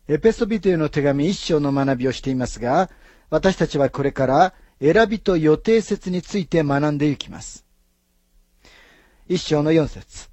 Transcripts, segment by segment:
エペソビトへの手紙一章の学びをしていますが、私たちはこれから選びと予定説について学んでいきます。一章の4節。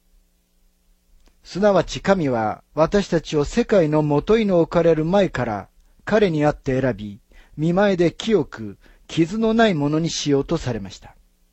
すなわち神は私たちを世界のもといの置かれる前から彼にあって選び、見前で清く傷のないものにしようとされました。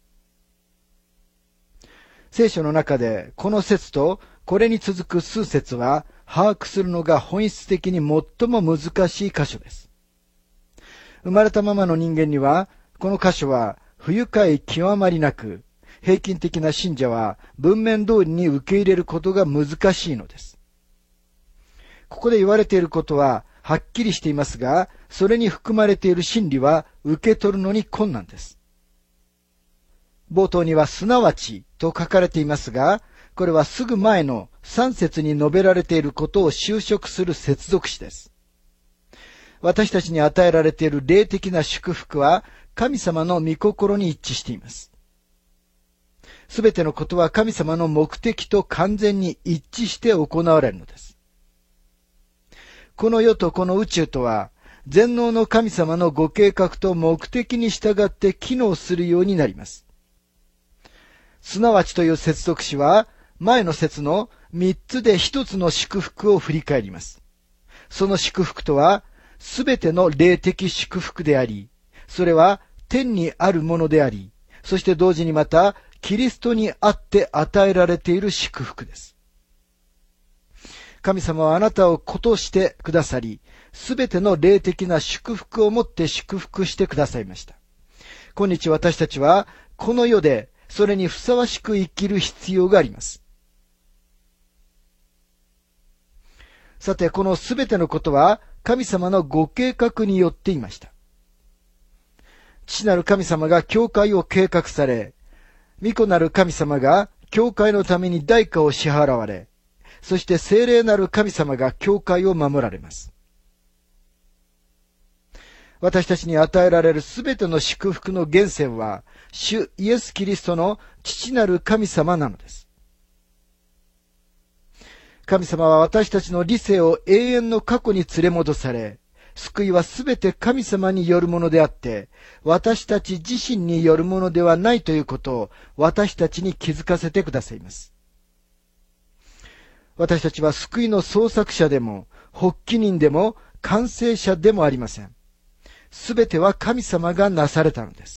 聖書の中でこの説とこれに続く数節は把握するのが本質的に最も難しい箇所です。生まれたままの人間にはこの箇所は不愉快極まりなく、平均的な信者は文面通りに受け入れることが難しいのです。ここで言われていることははっきりしていますが、それに含まれている真理は受け取るのに困難です。冒頭にはすなわちと書かれていますが、これはすぐ前の3節に述べられていることを修飾する接続詞です。私たちに与えられている霊的な祝福は神様の御心に一致しています。すべてのことは神様の目的と完全に一致して行われるのです。この世とこの宇宙とは全能の神様のご計画と目的に従って機能するようになります。すなわちという接続詞は前の節の3つで1つの祝福を振り返ります。その祝福とはすべての霊的祝福であり、それは天にあるものであり、そして同時にまたキリストにあって与えられている祝福です。神様はあなたを子としてくださり、すべての霊的な祝福をもって祝福してくださいました。今日私たちはこの世でそれにふさわしく生きる必要があります。さて、このすべてのことは神様のご計画によっていました。父なる神様が教会を計画され、御子なる神様が教会のために代価を支払われ、そして聖霊なる神様が教会を守られます。私たちに与えられるすべての祝福の源泉は、主イエス・キリストの父なる神様なのです。神様は私たちの理性を永遠の過去に連れ戻され、救いはすべて神様によるものであって、私たち自身によるものではないということを私たちに気づかせてくださいます。私たちは救いの創作者でも、発起人でも、完成者でもありません。すべては神様がなされたのです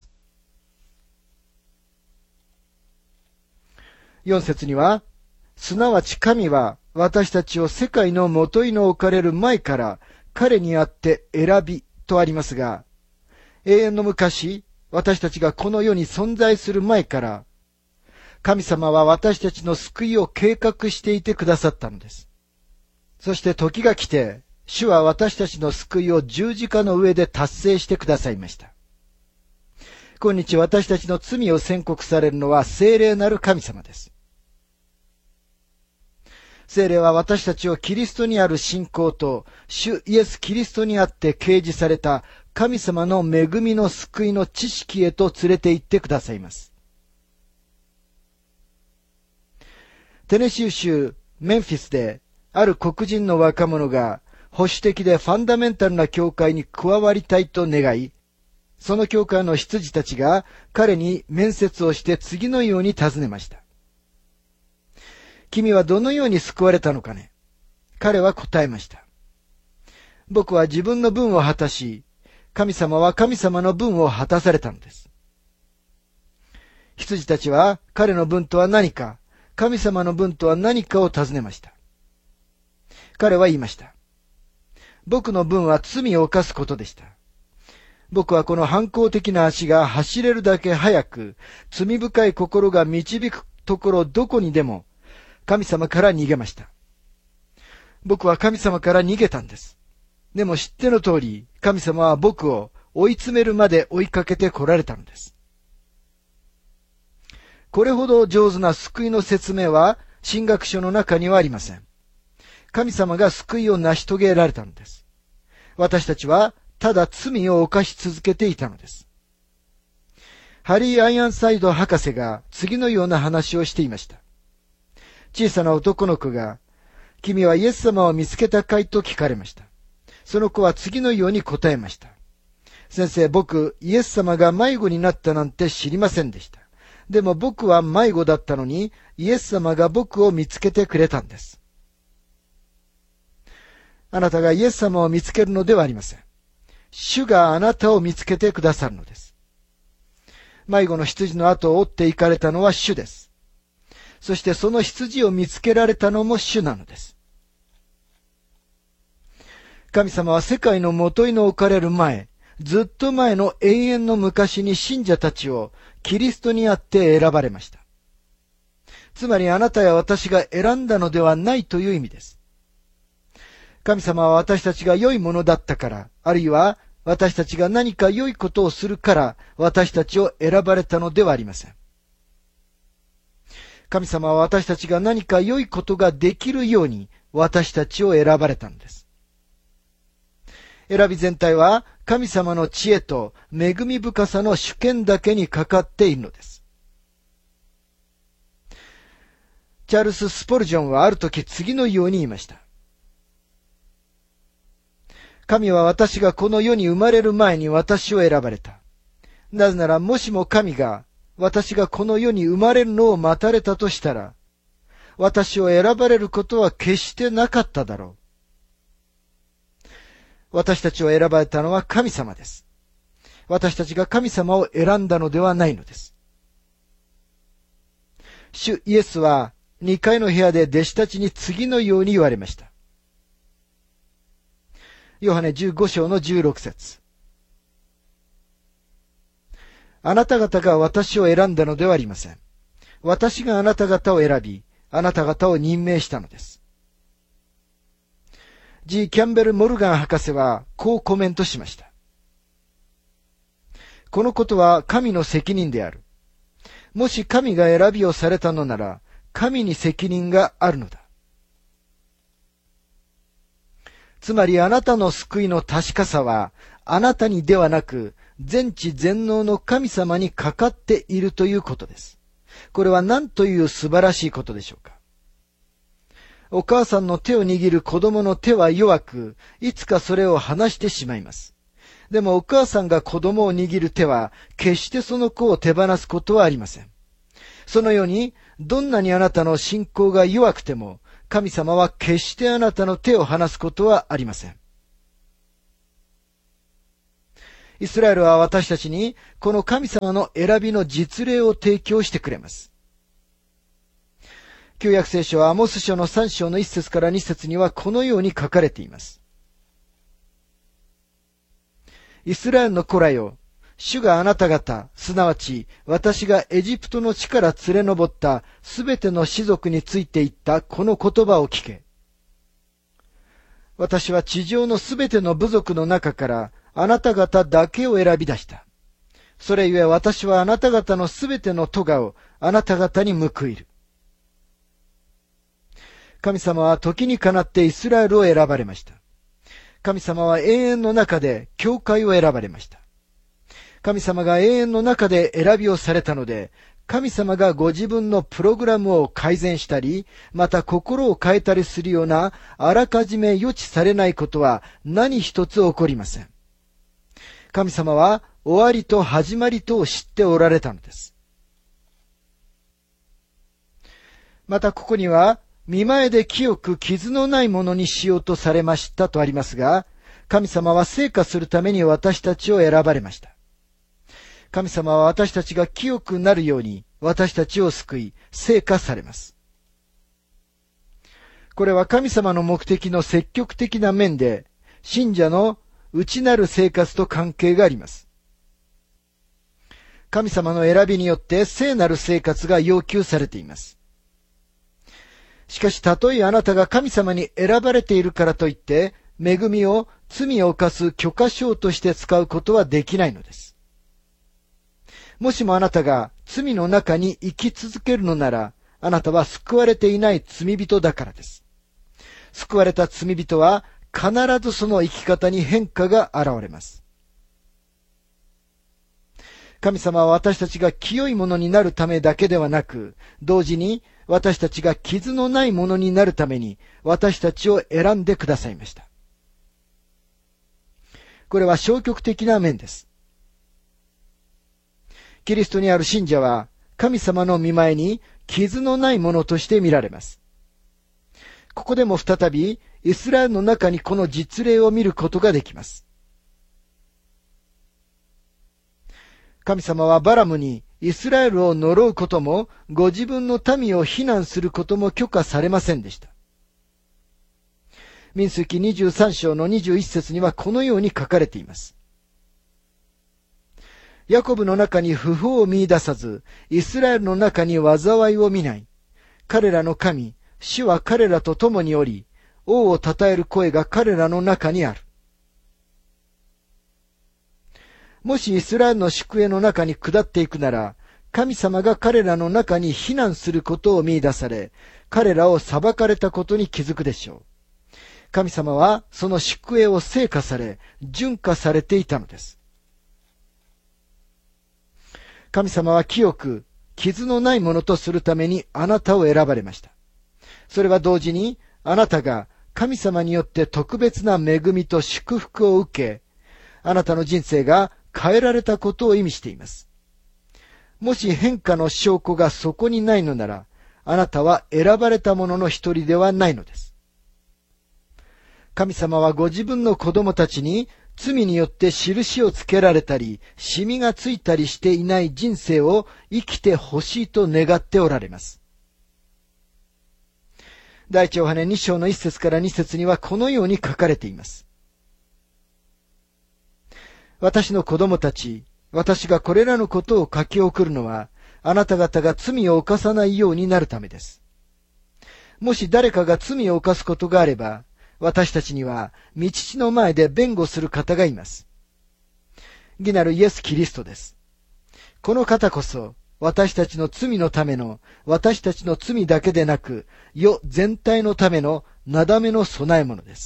。4節には、すなわち神は私たちを世界のもといの置かれる前から彼にあって選びとありますが、永遠の昔、私たちがこの世に存在する前から、神様は私たちの救いを計画していてくださったのです。そして時が来て、主は私たちの救いを十字架の上で達成してくださいました。今日私たちの罪を宣告されるのは聖霊なる神様です。聖霊は私たちをキリストにある信仰と、主イエス・キリストにあって掲示された神様の恵みの救いの知識へと連れて行ってくださいます。テネシー州メンフィスで、ある黒人の若者が保守的でファンダメンタルな教会に加わりたいと願い、その教会の執事たちが彼に面接をして次のように尋ねました。君はどのように救われたのかね？彼は答えました。僕は自分の分を果たし、神様は神様の分を果たされたのです。羊たちは彼の分とは何か、神様の分とは何かを尋ねました。彼は言いました。僕の分は罪を犯すことでした。僕はこの反抗的な足が走れるだけ早く、罪深い心が導くところどこにでも、神様から逃げました。僕は神様から逃げたんです。でも知っての通り、神様は僕を追い詰めるまで追いかけて来られたのです。これほど上手な救いの説明は、神学書の中にはありません。神様が救いを成し遂げられたのです。私たちは、ただ罪を犯し続けていたのです。ハリー・アイアンサイド博士が次のような話をしていました。小さな男の子が君はイエス様を見つけたかいと聞かれました。その子は次のように答えました。先生、僕、イエス様が迷子になったなんて知りませんでした。でも僕は迷子だったのに、イエス様が僕を見つけてくれたんです。あなたがイエス様を見つけるのではありません。主があなたを見つけてくださるのです。迷子の羊の後を追って行かれたのは主です。そしてその羊を見つけられたのも主なのです。神様は世界の元に置かれる前、ずっと前の永遠の昔に信者たちをキリストにあって選ばれました。つまりあなたや私が選んだのではないという意味です。神様は私たちが良いものだったから、あるいは私たちが何か良いことをするから私たちを選ばれたのではありません。神様は私たちが何か良いことができるように私たちを選ばれたのです。選び全体は神様の知恵と恵み深さの主権だけにかかっているのです。チャールス・スポルジョンはある時次のように言いました。神は私がこの世に生まれる前に私を選ばれた。なぜならもしも神が私がこの世に生まれるのを待たれたとしたら、私を選ばれることは決してなかっただろう。私たちを選ばれたのは神様です。私たちが神様を選んだのではないのです。主イエスは2階の部屋で弟子たちに次のように言われました。ヨハネ15章の16節。あなた方が私を選んだのではありません。私があなた方を選び、あなた方を任命したのです。G. キャンベル・モルガン博士はこうコメントしました。このことは神の責任である。もし神が選びをされたのなら、神に責任があるのだ。つまりあなたの救いの確かさは、あなたにではなく、全知全能の神様にかかっているということです。これは何という素晴らしいことでしょうか。お母さんの手を握る子供の手は弱く、いつかそれを離してしまいます。でもお母さんが子供を握る手は、決してその子を手放すことはありません。そのように、どんなにあなたの信仰が弱くても、神様は決してあなたの手を離すことはありません。イスラエルは私たちに、この神様の選びの実例を提供してくれます。旧約聖書はアモス書の3章の1節から2節にはこのように書かれています。イスラエルの子らよ、主があなた方、すなわち私がエジプトの地から連れ上ったすべての士族について言ったこの言葉を聞け。私は地上のすべての部族の中からあなた方だけを選び出した。それゆえ私はあなた方のすべての咎をあなた方に報いる。神様は時にかなってイスラエルを選ばれました。神様は永遠の中で教会を選ばれました。神様が永遠の中で選びをされたので、神様がご自分のプログラムを改善したり、また心を変えたりするようなあらかじめ予知されないことは何一つ起こりません。神様は終わりと始まりとを知っておられたのです。またここには、見前で清く傷のないものにしようとされましたとありますが、神様は成果するために私たちを選ばれました。神様は私たちが清くなるように私たちを救い、成果されます。これは神様の目的の積極的な面で、信者の内なる生活と関係があります。神様の選びによって聖なる生活が要求されています。しかし、たとえあなたが神様に選ばれているからといって、恵みを罪を犯す許可証として使うことはできないのです。もしもあなたが罪の中に生き続けるのなら、あなたは救われていない罪人だからです。救われた罪人は必ずその生き方に変化が現れます。神様は私たちが清いものになるためだけではなく、同時に私たちが傷のないものになるために私たちを選んでくださいました。これは消極的な面です。キリストにある信者は神様の御前に傷のないものとして見られます。ここでも再びイスラエルの中にこの実例を見ることができます。神様はバラムにイスラエルを呪うこともご自分の民を非難することも許可されませんでした。民数記23章の21節にはこのように書かれています。ヤコブの中に不法を見出さず、イスラエルの中に災いを見ない。彼らの神、主は彼らと共におり、王を称える声が彼らの中にある。もしイスラエルの宿営の中に下っていくなら、神様が彼らの中に非難することを見出され、彼らを裁かれたことに気づくでしょう。神様はその宿営を成果され、順化されていたのです。神様は清く、傷のないものとするためにあなたを選ばれました。それは同時に、あなたが神様によって特別な恵みと祝福を受け、あなたの人生が変えられたことを意味しています。もし変化の証拠がそこにないのなら、あなたは選ばれた者の一人ではないのです。神様はご自分の子供たちに罪によって印をつけられたり、シミがついたりしていない人生を生きてほしいと願っておられます。第一ヨハネ2章の1節から2節にはこのように書かれています。私の子供たち、私がこれらのことを書き送るのは、あなた方が罪を犯さないようになるためです。もし誰かが罪を犯すことがあれば、私たちには、御父の前で弁護する方がいます。義なるイエス・キリストです。この方こそ、私たちの罪のための、私たちの罪だけでなく、世全体のための、なだめの備え物です。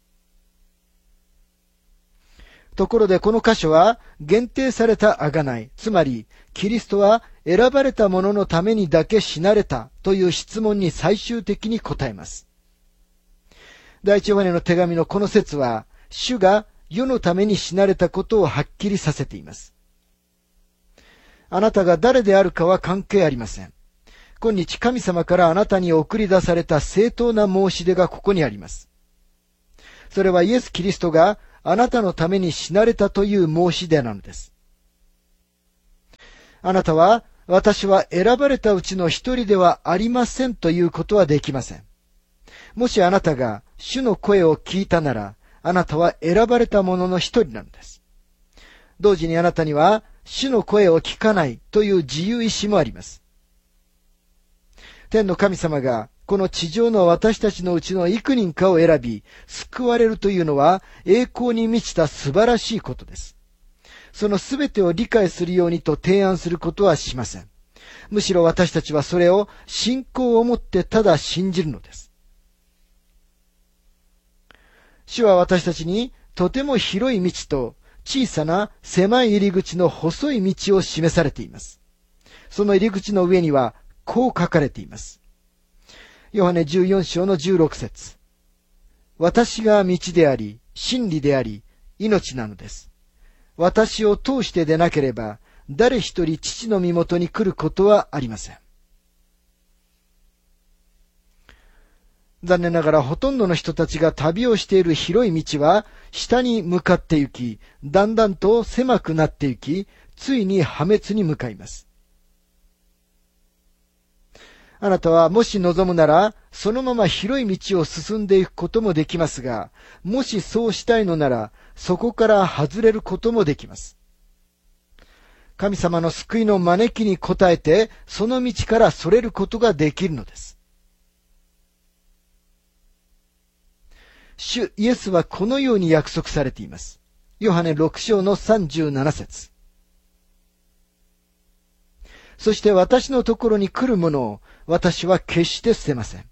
ところでこの箇所は、限定された贖い、つまり、キリストは選ばれた者のためにだけ死なれたという質問に最終的に答えます。第一ヨハネの手紙のこの説は、主が世のために死なれたことをはっきりさせています。あなたが誰であるかは関係ありません。今日神様からあなたに送り出された正当な申し出がここにあります。それはイエス・キリストがあなたのために死なれたという申し出なのです。あなたは、私は選ばれたうちの一人ではありませんということはできません。もしあなたが主の声を聞いたなら、あなたは選ばれた者の一人なのです。同時にあなたには、主の声を聞かないという自由意志もあります。天の神様が、この地上の私たちのうちの幾人かを選び、救われるというのは、栄光に満ちた素晴らしいことです。そのすべてを理解するようにと提案することはしません。むしろ私たちはそれを信仰を持ってただ信じるのです。主は私たちにとても広い道と小さな狭い入り口の細い道を示されています。その入り口の上にはこう書かれています。ヨハネ14章の16節。私が道であり、真理であり、命なのです。私を通してでなければ、誰一人父の身元に来ることはありません。残念ながらほとんどの人たちが旅をしている広い道は下に向かって行き、だんだんと狭くなって行き、ついに破滅に向かいます。あなたはもし望むなら、そのまま広い道を進んでいくこともできますが、もしそうしたいのなら、そこから外れることもできます。神様の救いの招きに応えて、その道からそれることができるのです。主イエスはこのように約束されています。ヨハネ6章の37節。そして私のところに来る者を私は決して捨てません。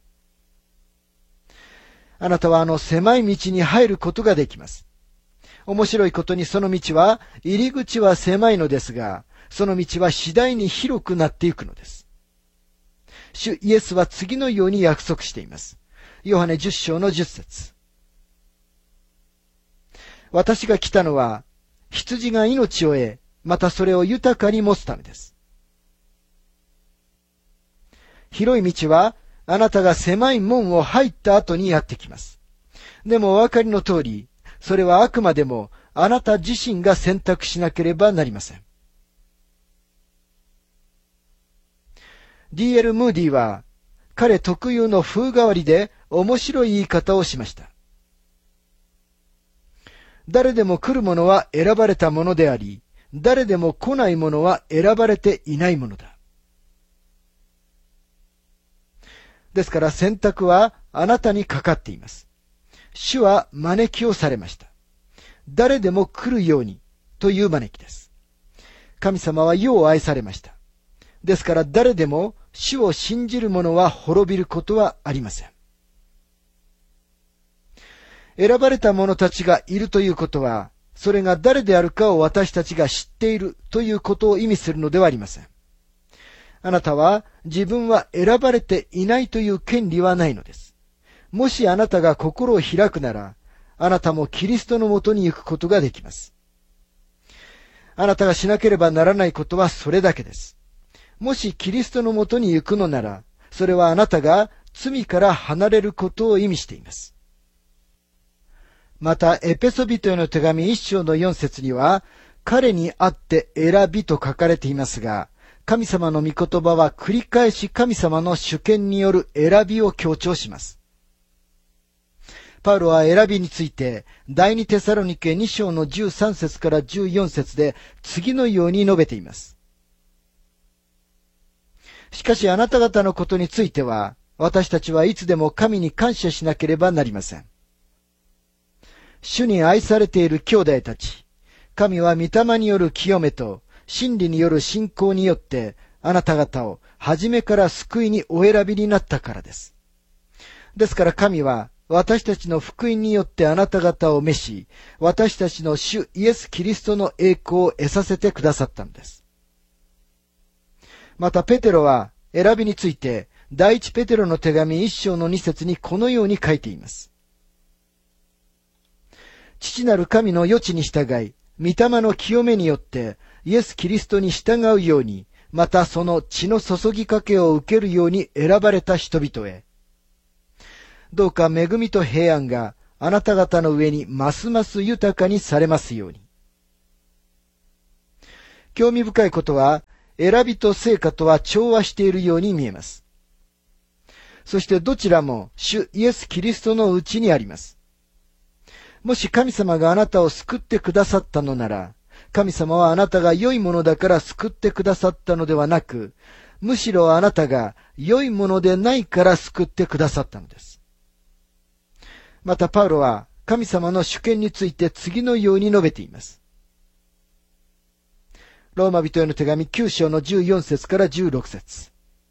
あなたはあの狭い道に入ることができます。面白いことにその道は入り口は狭いのですが、その道は次第に広くなっていくのです。 主イエスは次のように約束しています。ヨハネ10章の10節。私が来たのは、羊が命を得、またそれを豊かに持つためです。広い道は、あなたが狭い門を入った後にやってきます。でもお分かりの通り、それはあくまでもあなた自身が選択しなければなりません。D.L. ムーディは、彼特有の風変わりで面白い言い方をしました。誰でも来るものは選ばれたものであり、誰でも来ないものは選ばれていないものだ。ですから選択はあなたにかかっています。主は招きをされました。誰でも来るようにという招きです。神様は世を愛されました。ですから誰でも主を信じる者は滅びることはありません。選ばれた者たちがいるということは、それが誰であるかを私たちが知っているということを意味するのではありません。あなたは自分は選ばれていないという権利はないのです。もしあなたが心を開くなら、あなたもキリストのもとに行くことができます。あなたがしなければならないことはそれだけです。もしキリストのもとに行くのなら、それはあなたが罪から離れることを意味しています。また、エペソビトへの手紙1章の4節には、彼にあって選びと書かれていますが、神様の御言葉は繰り返し神様の主権による選びを強調します。パウロは選びについて、第二テサロニケ2章の13節から14節で次のように述べています。しかしあなた方のことについては、私たちはいつでも神に感謝しなければなりません。主に愛されている兄弟たち、神は御霊による清めと真理による信仰によってあなた方を初めから救いにお選びになったからです。ですから神は私たちの福音によってあなた方を召し、私たちの主イエス・キリストの栄光を得させてくださったのです。またペテロは選びについて第一ペテロの手紙1章の2節にこのように書いています。父なる神の余地に従い、御霊の清めによってイエス・キリストに従うように、またその血の注ぎかけを受けるように選ばれた人々へ。どうか恵みと平安があなた方の上にますます豊かにされますように。興味深いことは、選びと成果とは調和しているように見えます。そしてどちらも主イエス・キリストのうちにあります。もし神様があなたを救ってくださったのなら、神様はあなたが良いものだから救ってくださったのではなく、むしろあなたが良いものでないから救ってくださったのです。またパウロは神様の主権について次のように述べています。ローマ人への手紙9章の14節から16節。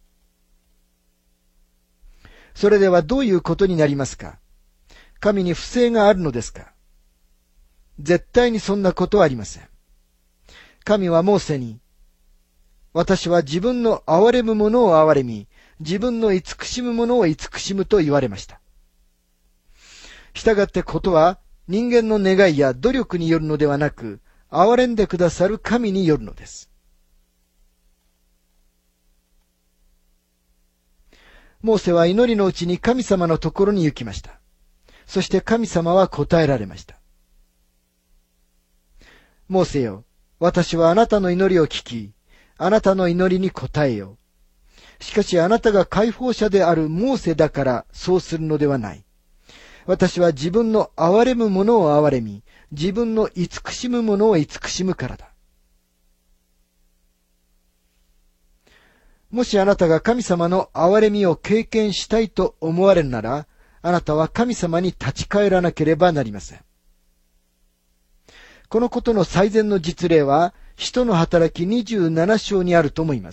それではどういうことになりますか？神に不正があるのですか？絶対にそんなことはありません。神はモーセに、私は自分の憐れむ者を憐れみ、自分の慈しむ者を慈しむと言われました。したがってことは人間の願いや努力によるのではなく、憐れんでくださる神によるのです。モーセは祈りのうちに神様のところに行きました。そして神様は答えられました。モーセよ、私はあなたの祈りを聞き、あなたの祈りに答えよう。しかしあなたが解放者であるモーセだからそうするのではない。私は自分の憐れむ者を憐れみ、自分の慈しむ者を慈しむからだ。もしあなたが神様の憐れみを経験したいと思われるなら、あなたは神様に立ち返らなければなりません。このことの最善の実例は、使徒の働き27章にあると思います。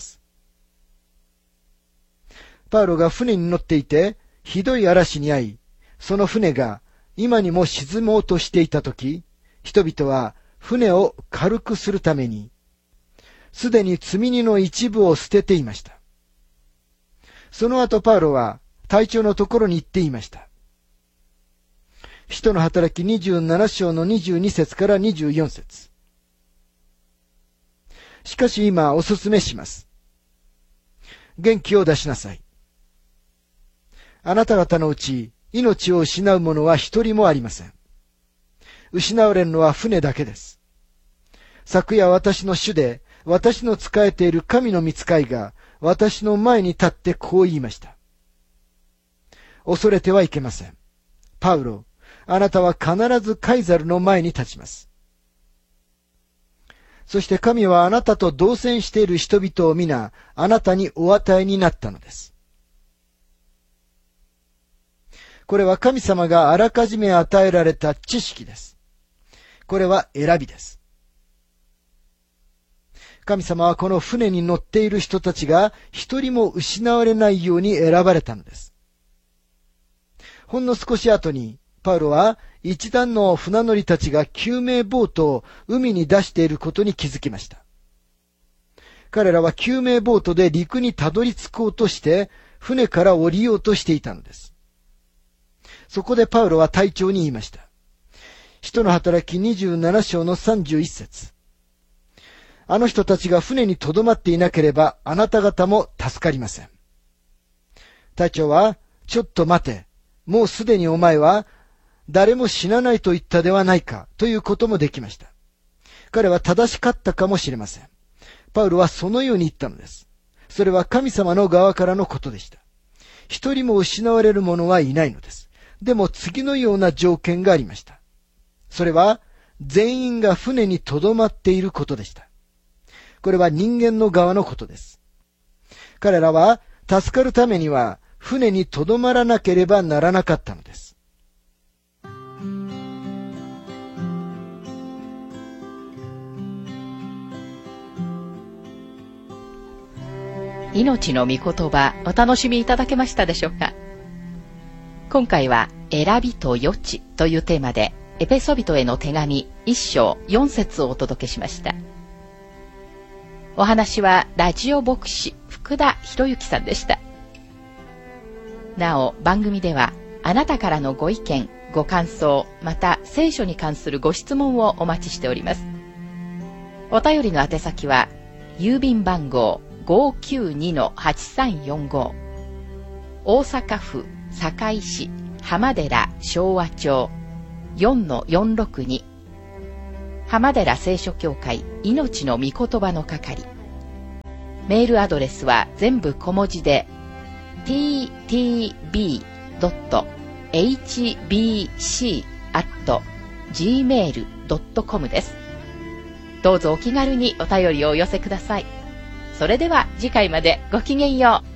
パウロが船に乗っていて、ひどい嵐に遭い、その船が今にも沈もうとしていたとき、人々は船を軽くするために、すでに積み荷の一部を捨てていました。 その後パウロは隊長のところに行って言いました。使徒の働き27章の22節から24節。しかし今お勧めします。元気を出しなさい。あなた方のうち命を失う者は一人もありません。失われるのは船だけです。昨夜私の主で私の仕えている神の御使いが私の前に立ってこう言いました。恐れてはいけません。パウロ、あなたは必ずカイザルの前に立ちます。そして神はあなたと同船している人々を皆あなたにお与えになったのです。これは神様があらかじめ与えられた知識です。これは選びです。神様はこの船に乗っている人たちが一人も失われないように選ばれたのです。ほんの少し後に、パウロは一団の船乗りたちが救命ボートを海に出していることに気づきました。彼らは救命ボートで陸にたどり着こうとして船から降りようとしていたのです。そこでパウロは隊長に言いました。使徒の働き27章の31節。あの人たちが船にとどまっていなければあなた方も助かりません。隊長は、ちょっと待て。もうすでにお前は誰も死なないと言ったではないかということもできました。彼は正しかったかもしれません。パウロはそのように言ったのです。それは神様の側からのことでした。一人も失われる者はいないのです。でも次のような条件がありました。それは全員が船にとどまっていることでした。これは人間の側のことです。彼らは助かるためには船にとどまらなければならなかったのです。 命の御言葉、お楽しみいただけましたでしょうか。今回は選びと余地というテーマでエペソビトへの手紙1章4節をお届けしました。お話はラジオ牧師福田博之さんでした。なお番組ではあなたからのご意見ご感想また聖書に関するご質問をお待ちしております。お便りの宛先は郵便番号 592-8345 大阪府堺市浜寺昭和町 4-462 浜寺聖書協会命の御言葉の係。メールアドレスは全部小文字で ttb.hbc@gmail.com です。どうぞお気軽にお便りをお寄せください。それでは次回までごきげんよう。